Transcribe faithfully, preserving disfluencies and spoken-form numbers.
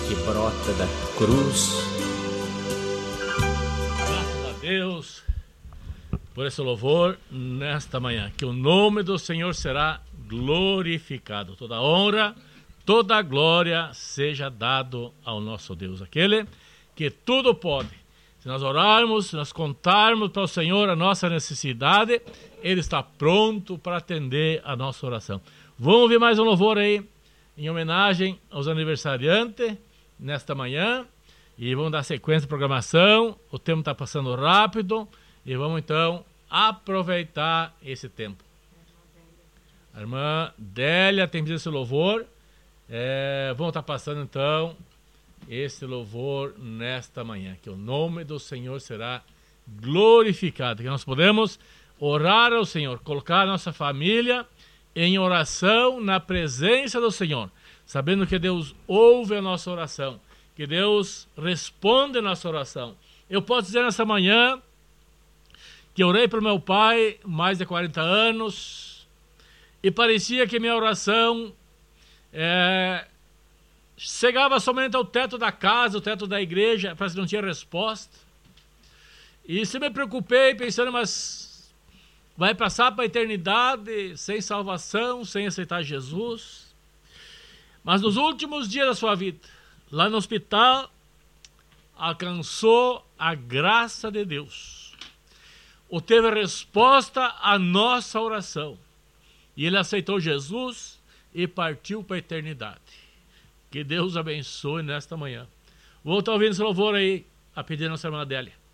que brota da cruz. Graças a Deus por esse louvor nesta manhã, que o nome do Senhor será glorificado. Toda honra, toda glória seja dado ao nosso Deus, aquele que tudo pode. Se nós orarmos, se nós contarmos para o Senhor a nossa necessidade, Ele está pronto para atender a nossa oração. Vamos ouvir mais um louvor aí, em homenagem aos aniversariantes, nesta manhã. E vamos dar sequência à programação. O tempo está passando rápido. E vamos então aproveitar esse tempo. A irmã Délia tem pedido esse louvor. É, vamos estar passando então esse louvor nesta manhã, que o nome do Senhor será glorificado, que nós podemos orar ao Senhor, colocar a nossa família em oração na presença do Senhor, sabendo que Deus ouve a nossa oração, que Deus responde a nossa oração. Eu posso dizer nessa manhã que orei para o meu pai mais de quarenta anos e parecia que minha oração é, chegava somente ao teto da casa, o teto da igreja, parece que não tinha resposta. E se me preocupei pensando, mas vai passar para a eternidade sem salvação, sem aceitar Jesus. Mas nos últimos dias da sua vida, lá no hospital, alcançou a graça de Deus. Obteve resposta à nossa oração. E ele aceitou Jesus e partiu para a eternidade. Que Deus abençoe nesta manhã. Vou estar ouvindo esse louvor aí, a pedir da nossa irmã Adélia.